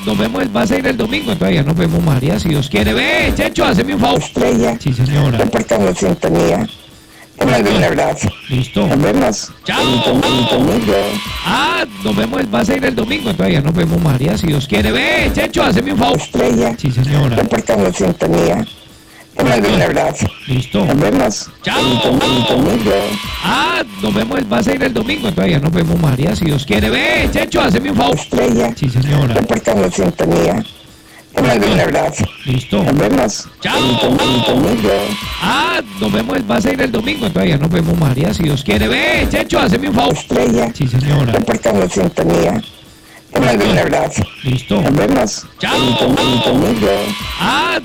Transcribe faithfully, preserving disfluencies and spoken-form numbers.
nos vemos, el- vas a ir el domingo, todavía nos vemos, María, si Dios quiere. Ve, Checho, hazme un favor. Estrella, Sí, señora. reportando sintonía. Te mando un abrazo. Listo. Nos vemos Chao. el dom- el domingo. Ah, nos vemos, el- vas a ir el domingo, todavía nos vemos, María, si Dios quiere. Ve, Checho, hazme un favor. Estrella, Sí, señora. reportando sintonía. Te mando un abrazo. Listo. Nos vemos Chao. el dom- el domingo. Ah, nos vemos, el- vas a ir el domingo, todavía nos vemos, María, si Dios quiere. Ve, Checho, hazme un favor. Estrella, Sí, señora. reportando sintonía. Te mando un abrazo. Listo. Nos vemos Chao. el dom- el domingo. Ah, nos vemos, el- vas a ir el domingo, todavía nos vemos, María, si Dios quiere. Ve, Checho, hazme un favor. Estrella, Sí, señora. reportando sintonía. Te mando un abrazo. Listo. Nos vemos Chao. el dom- el domingo. Ah,